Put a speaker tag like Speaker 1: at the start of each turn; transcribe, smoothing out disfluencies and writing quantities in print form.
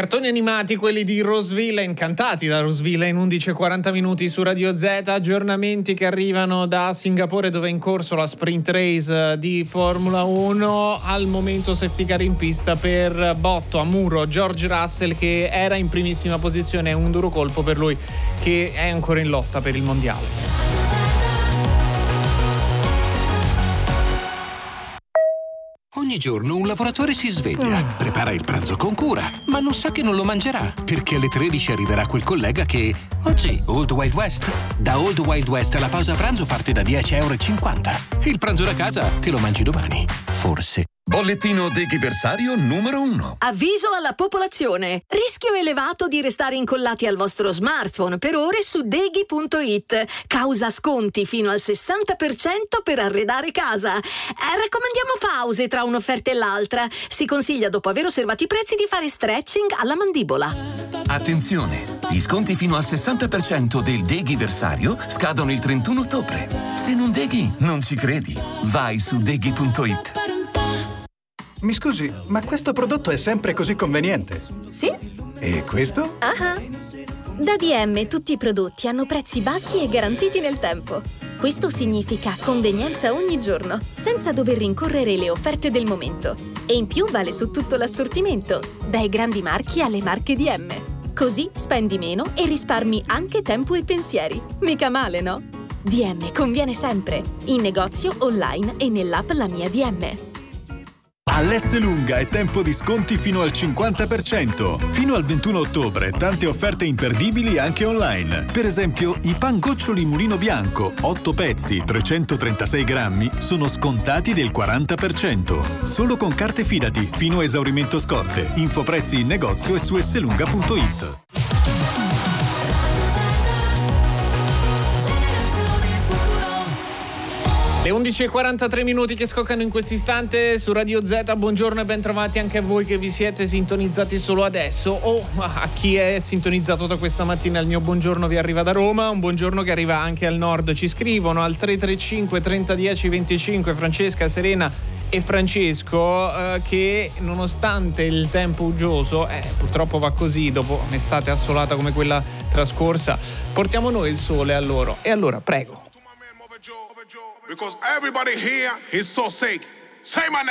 Speaker 1: Cartoni animati, quelli di Rose Villain, cantati da Rose Villain, 11:40 minuti su Radio Z. Aggiornamenti che arrivano da Singapore, dove è in corso la sprint race di Formula 1. Al momento safety car in pista per botto a muro George Russell, che era in primissima posizione. È un duro colpo per lui, che è ancora in lotta per il mondiale.
Speaker 2: Ogni giorno un lavoratore si sveglia, prepara il pranzo con cura, ma non sa che non lo mangerà, perché alle 13 arriverà quel collega che... Oggi, Old Wild West. Da Old Wild West la pausa pranzo parte da 10,50 €. Il pranzo da casa te lo mangi domani. Forse.
Speaker 3: Bollettino deghiversario numero 1.
Speaker 4: Avviso alla popolazione. Rischio elevato di restare incollati al vostro smartphone per ore su deghi.it. Causa sconti fino al 60% per arredare casa. Raccomandiamo pause tra un'offerta e l'altra. Si consiglia, dopo aver osservato i prezzi, di fare stretching alla mandibola.
Speaker 3: Attenzione! Gli sconti fino al 60% del deghiversario scadono il 31 ottobre. Se non deghi, non ci credi. Vai su deghi.it.
Speaker 5: Mi scusi, ma questo prodotto è sempre così conveniente?
Speaker 6: Sì.
Speaker 5: E questo?
Speaker 6: Da DM tutti i prodotti hanno prezzi bassi e garantiti nel tempo. Questo significa convenienza ogni giorno, senza dover rincorrere le offerte del momento. E in più vale su tutto l'assortimento, dai grandi marchi alle marche DM. Così spendi meno e risparmi anche tempo e pensieri. Mica male, no? DM conviene sempre, in negozio, online e nell'app La Mia DM.
Speaker 7: All'Esselunga è tempo di sconti fino al 50%. Fino al 21 ottobre tante offerte imperdibili anche online. Per esempio, i pangoccioli Mulino Bianco, 8 pezzi, 336 grammi, sono scontati del 40%. Solo con carte Fidati, fino a esaurimento scorte. Info prezzi in negozio e su esselunga.it.
Speaker 1: Le 11:43 minuti che scoccano in questo istante su Radio Z. Buongiorno e ben trovati anche a voi che vi siete sintonizzati solo adesso, o a chi è sintonizzato da questa mattina. Il mio buongiorno vi arriva da Roma, un buongiorno che arriva anche al nord. Ci scrivono al 335 30 10 25 Francesca, Serena e Francesco, che nonostante il tempo uggioso, purtroppo va così dopo un'estate assolata come quella trascorsa, portiamo noi il sole a loro. E allora prego.
Speaker 8: Because everybody here is so sick. Say my name.